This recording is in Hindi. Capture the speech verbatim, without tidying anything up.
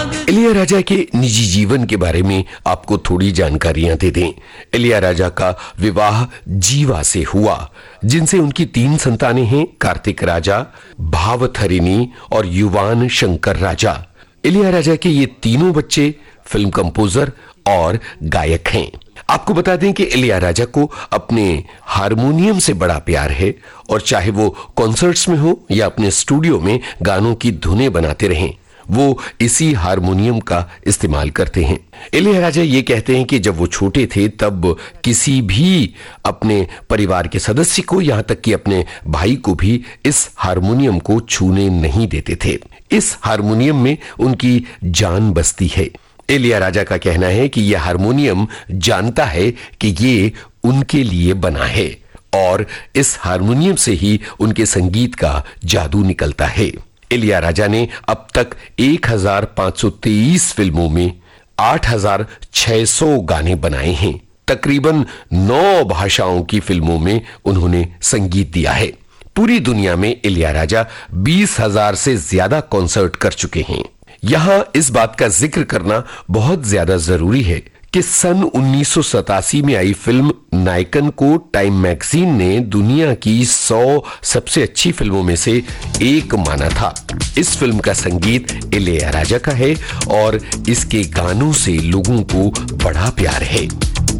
इलैयाराजा के निजी जीवन के बारे में आपको थोड़ी जानकारियां दे दें। इलैयाराजा का विवाह जीवा से हुआ, जिनसे उनकी तीन संतानें हैं, कार्तिक राजा, भावथरिणी और युवान शंकर राजा। इलैयाराजा के ये तीनों बच्चे फिल्म कंपोजर और गायक हैं। आपको बता दें कि इलैयाराजा को अपने हारमोनियम से बड़ा प्यार है और चाहे वो कॉन्सर्ट्स में हो या अपने स्टूडियो में गानों की धुनें बनाते रहें, वो इसी हारमोनियम का इस्तेमाल करते हैं। इलैयाराजा ये कहते हैं कि जब वो छोटे थे तब किसी भी अपने परिवार के सदस्य को, यहां तक कि अपने भाई को भी इस हारमोनियम को छूने नहीं देते थे। इस हारमोनियम में उनकी जान बसती है। इलैयाराजा का कहना है कि यह हारमोनियम जानता है कि ये उनके लिए बना है और इस हारमोनियम से ही उनके संगीत का जादू निकलता है। इलैयाराजा ने अब तक एक हज़ार पाँच सौ तेईस फिल्मों में आठ हज़ार छह सौ गाने बनाए हैं। तकरीबन नौ भाषाओं की फिल्मों में उन्होंने संगीत दिया है। पूरी दुनिया में इलैयाराजा बीस हज़ार से ज्यादा कॉन्सर्ट कर चुके हैं। यहां इस बात का जिक्र करना बहुत ज्यादा जरूरी है कि सन उन्नीस सौ सतासी में आई फिल्म नायकन को टाइम मैगजीन ने दुनिया की सौ सबसे अच्छी फिल्मों में से एक माना था। इस फिल्म का संगीत इलैयाराजा का है और इसके गानों से लोगों को बड़ा प्यार है।